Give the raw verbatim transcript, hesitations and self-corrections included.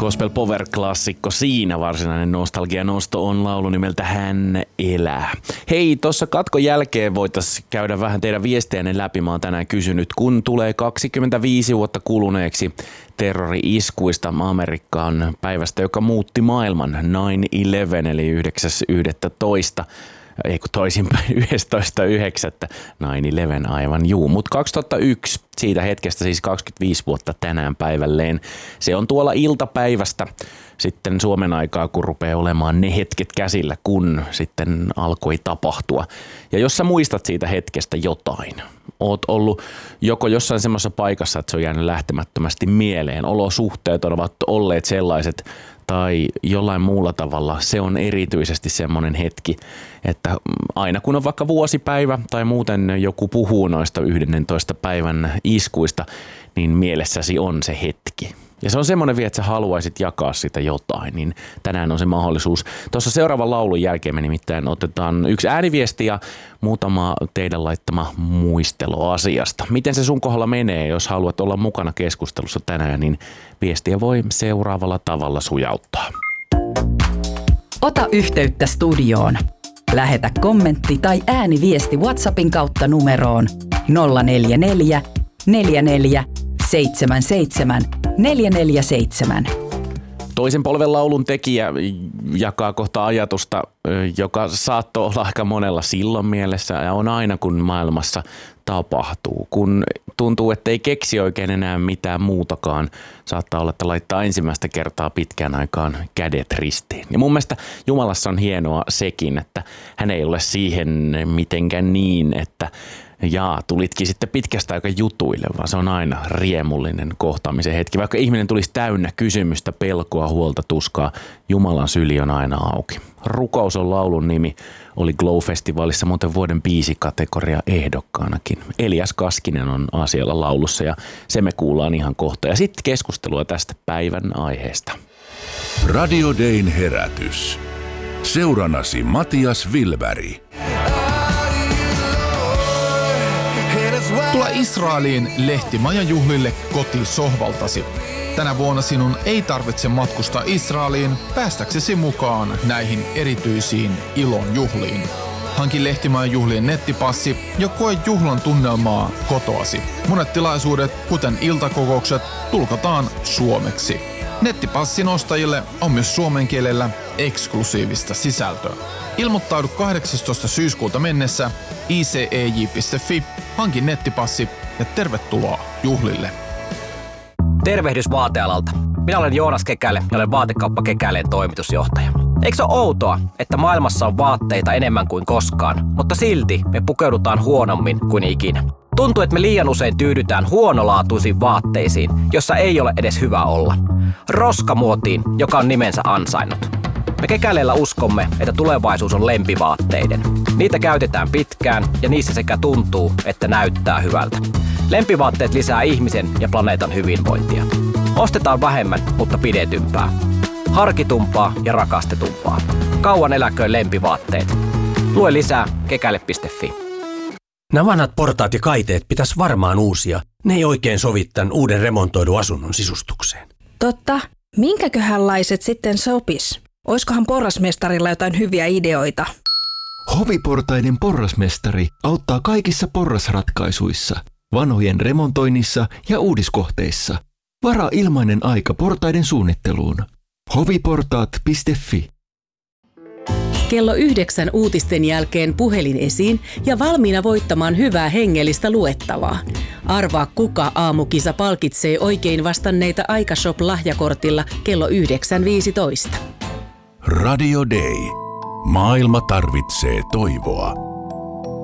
Gospel Power-klassikko siinä. Varsinainen nostalgia-nosto on laulu nimeltä Hän elää. Hei, tuossa katkon jälkeen voitaisiin käydä vähän teidän viestejänne läpi. Mä oon tänään kysynyt, kun tulee kaksikymmentäviisi vuotta kuluneeksi terrori-iskuista Amerikkaan päivästä, joka muutti maailman, nine eleven eli yhdeksäs yhdestoista ei kun toisinpäin yhdestoista yhdeksättä nine eleven aivan juu, mutta kaksituhattayksi siitä hetkestä siis kaksikymmentäviisi vuotta tänään päivälleen. Se on tuolla iltapäivästä sitten Suomen aikaa, kun rupeaa olemaan ne hetket käsillä, kun sitten alkoi tapahtua. Ja jos sä muistat siitä hetkestä jotain, oot ollut joko jossain semmoisessa paikassa, että se on jäänyt lähtemättömästi mieleen, olosuhteet ovat olleet sellaiset, tai jollain muulla tavalla se on erityisesti semmoinen hetki, että aina kun on vaikka vuosipäivä tai muuten joku puhuu noista yhdentoista päivän iskuista, niin mielessäsi on se hetki. Ja se on semmoinen vielä, että sä haluaisit jakaa sitä jotain, niin tänään on se mahdollisuus. Tuossa seuraavan laulun jälkeen me nimittäin otetaan yksi ääniviesti ja muutama teidän laittama muistelu asiasta. Miten se sun kohdalla menee, jos haluat olla mukana keskustelussa tänään, niin viestiä voi seuraavalla tavalla sujauttaa. Ota yhteyttä studioon. Lähetä kommentti tai ääniviesti WhatsAppin kautta numeroon nolla neljä neljä neljä neljä seitsemän seitsemän neljä neljä seitsemän. Toisen polven laulun tekijä jakaa kohta ajatusta, joka saattoi olla aika monella silloin mielessä ja on aina kun maailmassa tapahtuu. Kun tuntuu, että ei keksi oikein enää mitään muutakaan, saattaa olla, että laittaa ensimmäistä kertaa pitkään aikaan kädet ristiin. Ja mun mielestä Jumalassa on hienoa sekin, että hän ei ole siihen mitenkään niin, että jaa, tulitkin sitten pitkästä aika jutuille, vaan se on aina riemullinen kohtaamisen hetki. Vaikka ihminen tulisi täynnä kysymystä, pelkoa, huolta, tuskaa, Jumalan syli on aina auki. Rukous on laulun nimi, oli Glow-festivaalissa muuten vuoden biisikategoria ehdokkaanakin. Elias Kaskinen on asialla laulussa ja se me kuullaan ihan kohta. Ja sitten keskustelua tästä päivän aiheesta. Radio Dayn herätys. Seurannasi Matias Vilberg. Tule Israeliin lehtimajan juhlille kotisohvaltasi. Tänä vuonna sinun ei tarvitse matkustaa Israeliin päästäksesi mukaan näihin erityisiin ilon juhliin. Hanki lehtimajan juhlien nettipassi ja koe juhlan tunnelmaa kotoasi. Monet tilaisuudet, kuten iltakokoukset, tulkataan suomeksi. Nettipassin ostajille on myös suomen kielellä eksklusiivista sisältöä. Ilmoittaudu kahdeksastoista syyskuuta mennessä i c e j piste f i, hankin nettipassi ja tervetuloa juhlille. Tervehdys vaatealalta. Minä olen Joonas Kekäle ja olen Vaatekauppa Kekäleen toimitusjohtaja. Eikö se ole outoa, että maailmassa on vaatteita enemmän kuin koskaan, mutta silti me pukeudutaan huonommin kuin ikinä? Tuntuu, että me liian usein tyydytään huonolaatuisiin vaatteisiin, jossa ei ole edes hyvä olla. Roskamuotiin, joka on nimensä ansainnut. Me Kekäleellä uskomme, että tulevaisuus on lempivaatteiden. Niitä käytetään pitkään ja niissä sekä tuntuu, että näyttää hyvältä. Lempivaatteet lisää ihmisen ja planeetan hyvinvointia. Ostetaan vähemmän, mutta pidetympää. Harkitumpaa ja rakastetumpaa. Kauan eläköön lempivaatteet. Lue lisää kekäle piste f i. Nämä vanhat portaat ja kaiteet pitäisi varmaan uusia. Ne ei oikein sovi tämän uuden remontoidun asunnon sisustukseen. Totta. Minkäköhänlaiset sitten sopis? Oiskohan porrasmestarilla jotain hyviä ideoita? Hoviportaiden porrasmestari auttaa kaikissa porrasratkaisuissa, vanhojen remontoinnissa ja uudiskohteissa. Varaa ilmainen aika portaiden suunnitteluun. hoviportaat piste f i. Kello yhdeksän uutisten jälkeen puhelin esiin ja valmiina voittamaan hyvää hengellistä luettavaa. Arvaa, kuka aamukisa palkitsee oikein vastanneita Aikashop-lahjakortilla kello yhdeksän viisitoista. Radio Day. Maailma tarvitsee toivoa.